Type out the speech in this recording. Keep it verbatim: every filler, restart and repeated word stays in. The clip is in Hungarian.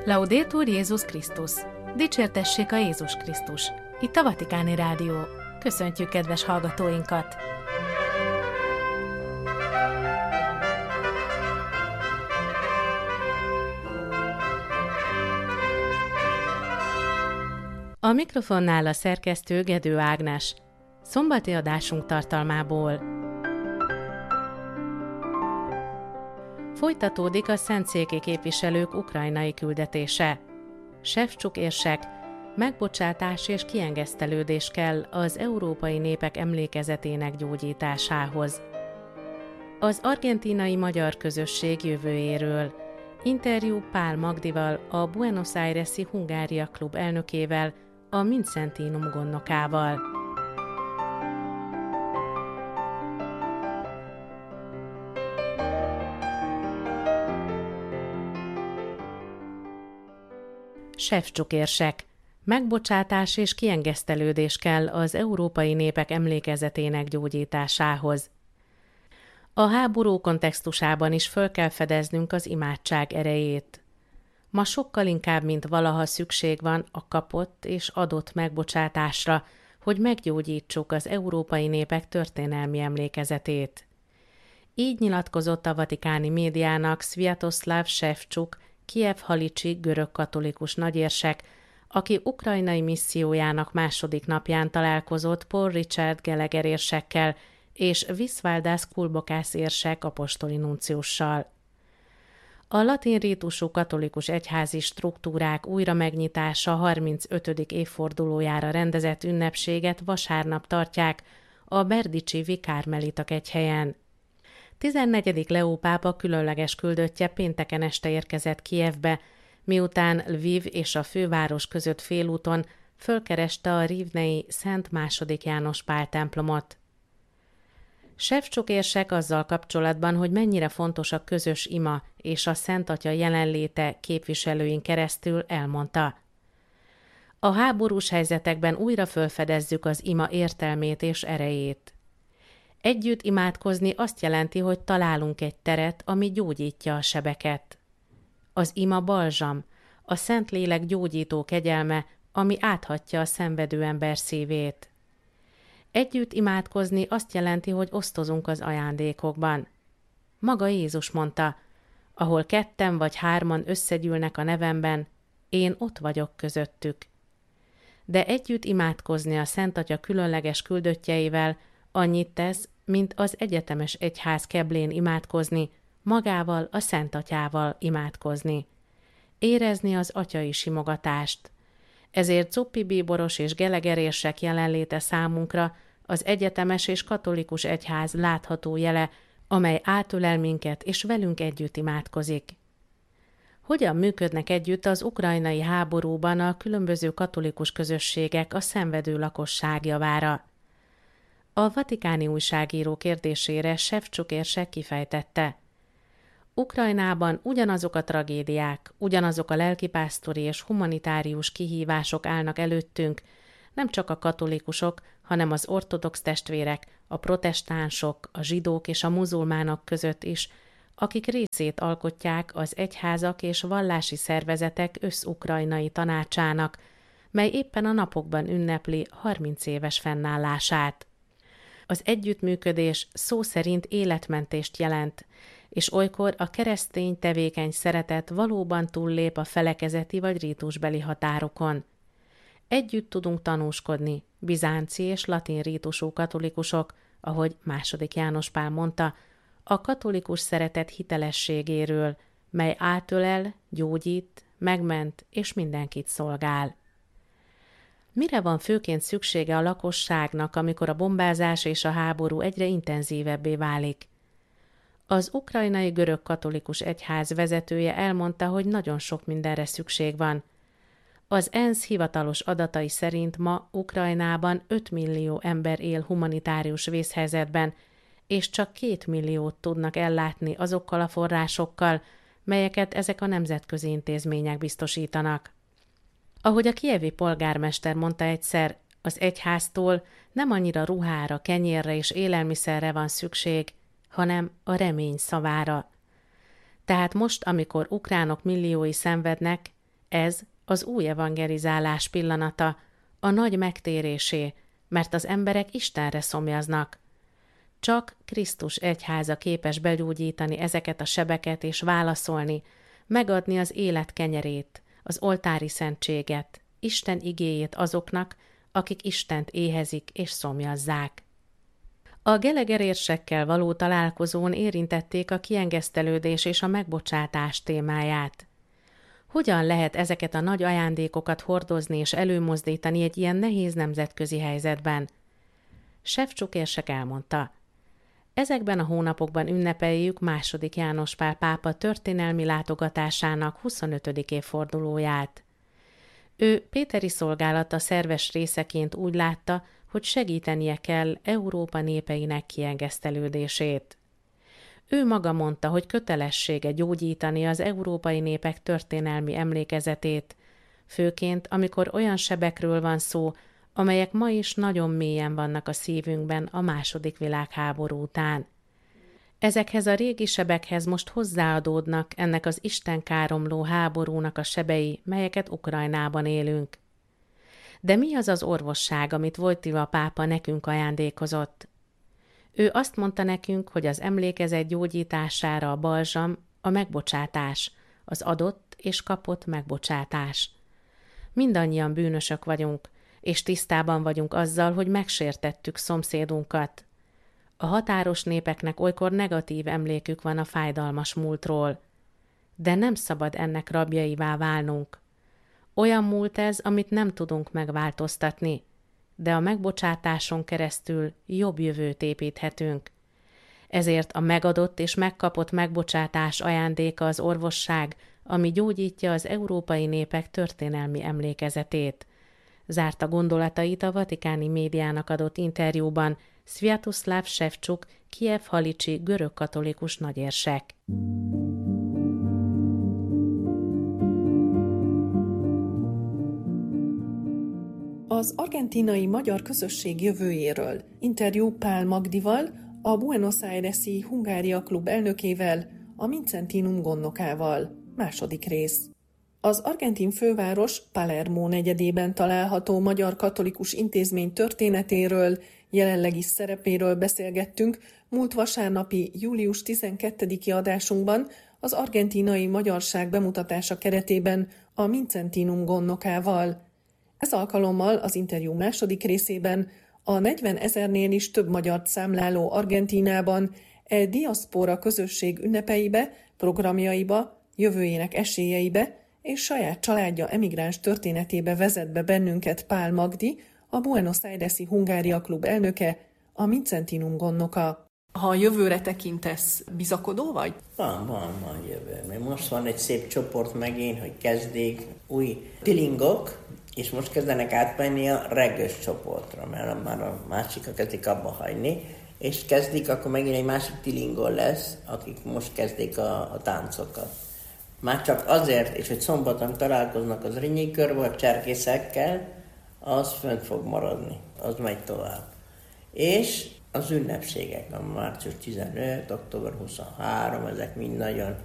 Laudetur Jézus Krisztus! Dicsértessék a Jézus Krisztus! Itt a Vatikáni Rádió. Köszöntjük kedves hallgatóinkat! A mikrofonnál a szerkesztő Gedő Ágnes. Szombati adásunk tartalmából. Folytatódik a szentszéki képviselők ukrajnai küldetése. Sefcsuk érsek, megbocsátás és kiengesztelődés kell az európai népek emlékezetének gyógyításához. Az argentínai magyar közösség jövőjéről. Interjú Pál Magdival, a Buenos Aires-i Hungária Klub elnökével, a Mindszentinum gondnokával. Sefcsuk érsek. Megbocsátás és kiengesztelődés kell az európai népek emlékezetének gyógyításához. A háború kontextusában is föl kell fedeznünk az imádság erejét. Ma sokkal inkább, mint valaha szükség van a kapott és adott megbocsátásra, hogy meggyógyítsuk az európai népek történelmi emlékezetét. Így nyilatkozott a vatikáni médiának Sviatoslav Sefcsuk, Kijev-Halicsi görög-katolikus nagyérsek, aki ukrajnai missziójának második napján találkozott Paul Richard Gallagher érsekkel és Visvaldas Kulbokász érsek apostoli nunciussal. A latin rítusú katolikus egyházi struktúrák újra megnyitása harmincötödik évfordulójára rendezett ünnepséget vasárnap tartják a berdicsi vikármelita kegyhelyen. tizennegyedik Leó pápa különleges küldöttje pénteken este érkezett Kijevbe, miután Lviv és a főváros között félúton fölkereste a rivnei Szent második János Pál templomot. Sefcsuk érsek azzal kapcsolatban, hogy mennyire fontos a közös ima és a Szent Atya jelenléte képviselőin keresztül elmondta. A háborús helyzetekben újra fölfedezzük az ima értelmét és erejét. Együtt imádkozni azt jelenti, hogy találunk egy teret, ami gyógyítja a sebeket. Az ima balzsam, a Szentlélek gyógyító kegyelme, ami áthatja a szenvedő ember szívét. Együtt imádkozni azt jelenti, hogy osztozunk az ajándékokban. Maga Jézus mondta, ahol ketten vagy hárman összegyűlnek a nevemben, én ott vagyok közöttük. De együtt imádkozni a Szent Atya különleges küldöttjeivel annyit tesz, mint az egyetemes egyház keblén imádkozni, magával, a Szent Atyával imádkozni. Érezni az atyai simogatást. Ezért Cuppi bíboros és Gallagher érsek jelenléte számunkra az egyetemes és katolikus egyház látható jele, amely átölel minket és velünk együtt imádkozik. Hogyan működnek együtt az ukrajnai háborúban a különböző katolikus közösségek a szenvedő lakosság javára? A vatikáni újságíró kérdésére Sefcsuk érsek kifejtette. Ukrajnában ugyanazok a tragédiák, ugyanazok a lelkipásztori és humanitárius kihívások állnak előttünk, nem csak a katolikusok, hanem az ortodox testvérek, a protestánsok, a zsidók és a muzulmánok között is, akik részét alkotják az egyházak és vallási szervezetek összukrajnai tanácsának, mely éppen a napokban ünnepli harminc éves fennállását. Az együttműködés szó szerint életmentést jelent, és olykor a keresztény tevékeny szeretet valóban túllép a felekezeti vagy rítusbeli határokon. Együtt tudunk tanúskodni, bizánci és latin rítusú katolikusok, ahogy második János Pál mondta, a katolikus szeretet hitelességéről, mely átölel, gyógyít, megment és mindenkit szolgál. Mire van főként szüksége a lakosságnak, amikor a bombázás és a háború egyre intenzívebbé válik? Az ukrajnai görög katolikus egyház vezetője elmondta, hogy nagyon sok mindenre szükség van. Az ENSZ hivatalos adatai szerint ma Ukrajnában öt millió ember él humanitárius vészhelyzetben, és csak két milliót tudnak ellátni azokkal a forrásokkal, melyeket ezek a nemzetközi intézmények biztosítanak. Ahogy a kijevi polgármester mondta egyszer, az egyháztól nem annyira ruhára, kenyérre és élelmiszerre van szükség, hanem a remény szavára. Tehát most, amikor ukránok milliói szenvednek, Ez az új evangelizálás pillanata, a nagy megtérésé, mert az emberek Istenre szomjaznak. Csak Krisztus egyháza képes begyógyítani ezeket a sebeket és válaszolni, megadni az élet kenyerét, az oltári szentséget, Isten igéjét azoknak, akik Istent éhezik és szomjazzák. A gelegerérsekkel való találkozón érintették a kiengesztelődés és a megbocsátás témáját. Hogyan lehet ezeket a nagy ajándékokat hordozni és előmozdítani egy ilyen nehéz nemzetközi helyzetben? Sefcsuk érsek elmondta, ezekben a hónapokban ünnepeljük második János Pál pápa történelmi látogatásának huszonötödik évfordulóját. Ő péteri szolgálata szerves részeként úgy látta, hogy segítenie kell Európa népeinek kiengesztelődését. Ő maga mondta, hogy kötelessége gyógyítani az európai népek történelmi emlékezetét, főként amikor olyan sebekről van szó, amelyek ma is nagyon mélyen vannak a szívünkben a második világháború után. Ezekhez a régi sebekhez most hozzáadódnak ennek az istenkáromló háborúnak a sebei, melyeket Ukrajnában élünk. De mi az az orvosság, amit Wojtyła pápa nekünk ajándékozott? Ő azt mondta nekünk, hogy az emlékezet gyógyítására a balzsam, a megbocsátás, az adott és kapott megbocsátás. Mindannyian bűnösök vagyunk, és tisztában vagyunk azzal, hogy megsértettük szomszédunkat. A határos népeknek olykor negatív emlékük van a fájdalmas múltról, de nem szabad ennek rabjaivá válnunk. Olyan múlt ez, amit nem tudunk megváltoztatni, de a megbocsátáson keresztül jobb jövőt építhetünk. Ezért a megadott és megkapott megbocsátás ajándéka az orvosság, ami gyógyítja az európai népek történelmi emlékezetét. Zárta gondolatait a vatikáni médiának adott interjúban Sviatoslav Sefcsuk, Kijev-Halicsi görögkatolikus nagyérsek. Az argentínai magyar közösség jövőjéről interjú Pál Magdival, a Buenos Aires-i Hungária Klub elnökével, a Mincentinum gondnokával. Második rész. Az argentin főváros Palermo negyedében található magyar katolikus intézmény történetéről, jelenlegi szerepéről beszélgettünk múlt vasárnapi július tizenkettediki adásunkban az argentínai magyarság bemutatása keretében a Mincentinum gondnokával. Ez alkalommal az interjú második részében a negyvenezernél is több magyart számláló Argentínában e diaszpora közösség ünnepeibe, programjaiba, jövőjének esélyeibe és saját családja emigráns történetébe vezet be bennünket Pál Magdi, a Buenos Aires-i Hungária Klub elnöke, a Mincentinum gondnoka. Ha a jövőre tekintesz, bizakodó vagy? Van, van, van jövő. Most van egy szép csoport megint, hogy kezdik új tilingok, és most kezdenek átmenni a regős csoportra, mert már a másikat kezdik abba hagyni, és kezdik, akkor megint egy másik tilingol lesz, akik most kezdik a, a táncokat. Már csak azért, és hogy szombaton találkoznak az Rinyi körbe, a cserkészekkel, az fönt fog maradni, az megy tovább. És az ünnepségek, a március tizenöt, október huszonhárom, ezek mind nagyon